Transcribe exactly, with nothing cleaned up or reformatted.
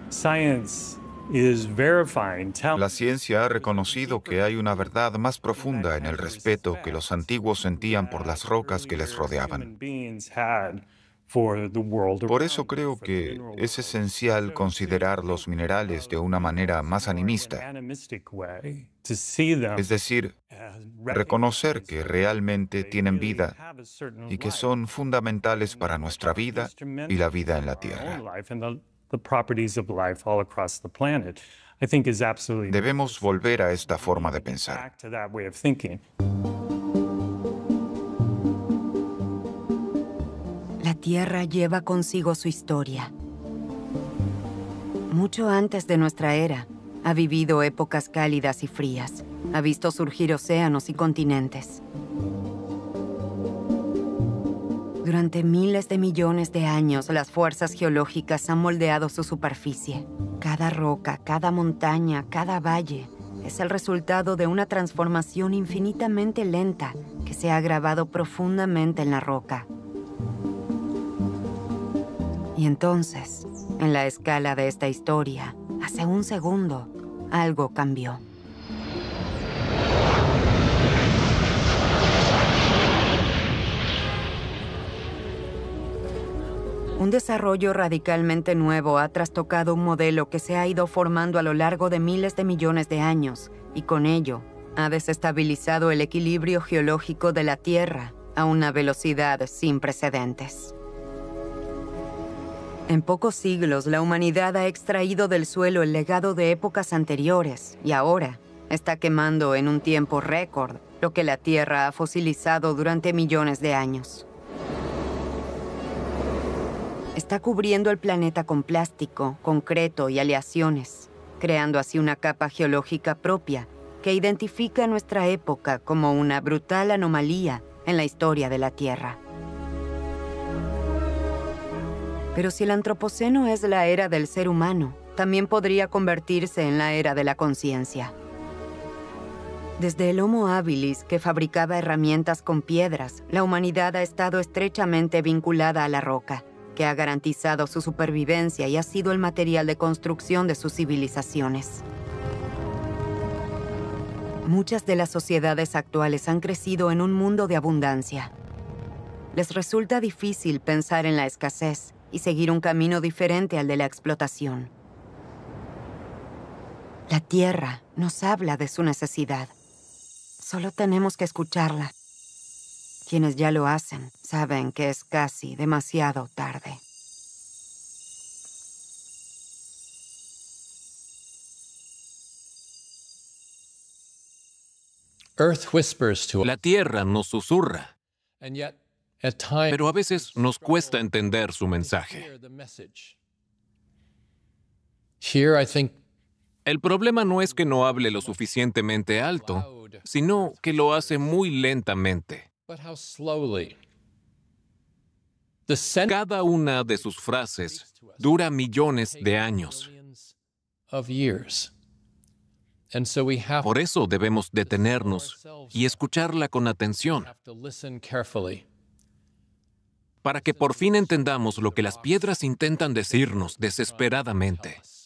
Science is verifying, telling La ciencia ha reconocido que hay una verdad más profunda en el respeto que los antiguos sentían por las rocas que les rodeaban. Por eso creo que es esencial considerar los minerales de una manera más animista, es decir, reconocer que realmente tienen vida y que son fundamentales para nuestra vida y la vida en la Tierra. Debemos volver a esta forma de pensar. La Tierra lleva consigo su historia. Mucho antes de nuestra era, ha vivido épocas cálidas y frías. Ha visto surgir océanos y continentes. Durante miles de millones de años, las fuerzas geológicas han moldeado su superficie. Cada roca, cada montaña, cada valle es el resultado de una transformación infinitamente lenta que se ha grabado profundamente en la roca. Y entonces, en la escala de esta historia, hace un segundo, algo cambió. Un desarrollo radicalmente nuevo ha trastocado un modelo que se ha ido formando a lo largo de miles de millones de años y con ello ha desestabilizado el equilibrio geológico de la Tierra a una velocidad sin precedentes. En pocos siglos, la humanidad ha extraído del suelo el legado de épocas anteriores y ahora está quemando en un tiempo récord lo que la Tierra ha fosilizado durante millones de años. Está cubriendo el planeta con plástico, concreto y aleaciones, creando así una capa geológica propia que identifica nuestra época como una brutal anomalía en la historia de la Tierra. Pero si el Antropoceno es la era del ser humano, también podría convertirse en la era de la conciencia. Desde el Homo habilis, que fabricaba herramientas con piedras, la humanidad ha estado estrechamente vinculada a la roca, que ha garantizado su supervivencia y ha sido el material de construcción de sus civilizaciones. Muchas de las sociedades actuales han crecido en un mundo de abundancia. Les resulta difícil pensar en la escasez y seguir un camino diferente al de la explotación. La Tierra nos habla de su necesidad. Solo tenemos que escucharla. Quienes ya lo hacen saben que es casi demasiado tarde. La Tierra nos susurra, pero a veces nos cuesta entender su mensaje. El problema no es que no hable lo suficientemente alto, sino que lo hace muy lentamente. Cada una de sus frases dura millones de años. Por eso debemos detenernos y escucharla con atención, para que por fin entendamos lo que las piedras intentan decirnos desesperadamente.